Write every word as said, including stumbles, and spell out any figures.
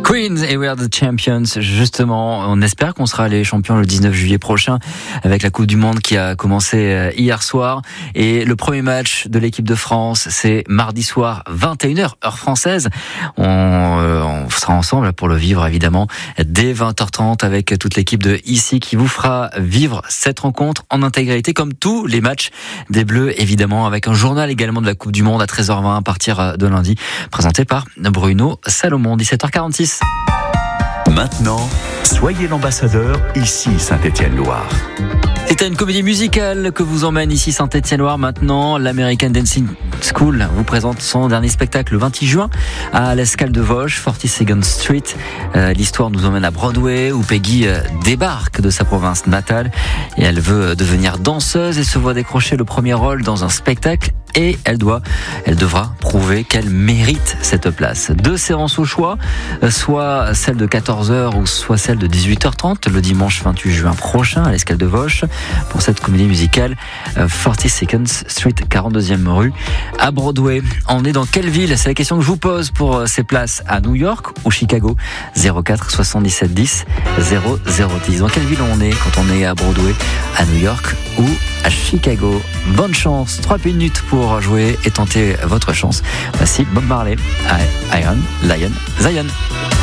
Queens et We Are the Champions, justement, on espère qu'on sera les champions le dix-neuf juillet prochain avec la Coupe du Monde qui a commencé hier soir. Et le premier match de l'équipe de France, c'est mardi soir, vingt et une heures, heure française. On, euh, on sera ensemble pour le vivre, évidemment, dès vingt heures trente avec toute l'équipe de Ici qui vous fera vivre cette rencontre en intégralité, comme tous les matchs des Bleus, évidemment, avec un journal également de la Coupe du Monde à treize heures vingt à partir de lundi, présenté par Bruno Salomon, dix-sept heures quarante-six. Maintenant, soyez l'ambassadeur Ici Saint-Étienne-Loire. C'est une comédie musicale que vous emmène ici Saint-Étienne-Loire. Maintenant, l'American Dancing School vous présente son dernier spectacle le vingt-huit juin à l'Escale de Vosges, quarante-second Street. Euh, l'histoire nous emmène à Broadway où Peggy euh, débarque de sa province natale et elle veut devenir danseuse et se voit décrocher le premier rôle dans un spectacle et elle doit, elle devra prouver qu'elle mérite cette place. Deux séances au choix, soit celle de quatorze heures ou soit celle de dix-huit heures trente le dimanche vingt-huit juin prochain à l'Escale de Vosges pour cette comédie musicale quarante-second Street, quarante-deuxième rue à Broadway. On est dans quelle ville? C'est la question que je vous pose pour ces places à New York ou Chicago. Zéro quatre soixante-dix-sept dix zéro zéro dix. Dans quelle ville on est quand on est à Broadway, à New York ou à Chicago? Bonne chance, trois minutes pour jouer et tenter votre chance. Voici Bob Marley, Iron Lion Zion.